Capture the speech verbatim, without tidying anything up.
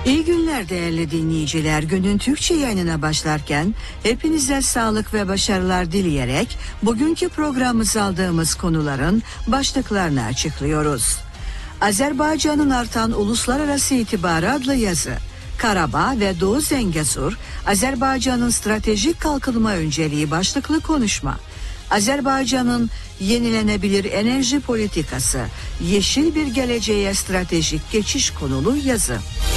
İyi günler değerli dinleyiciler. Günün Türkçe yayınına başlarken hepinize sağlık ve başarılar dileyerek bugünkü programımıza aldığımız konuların başlıklarını açıklıyoruz. Azerbaycan'ın artan uluslararası itibarı adlı yazı. Karabağ ve Doğu Zengezur, Azerbaycan'ın stratejik kalkınma önceliği başlıklı konuşma. Azerbaycan'ın yenilenebilir enerji politikası, yeşil bir geleceğe stratejik geçiş konulu yazı.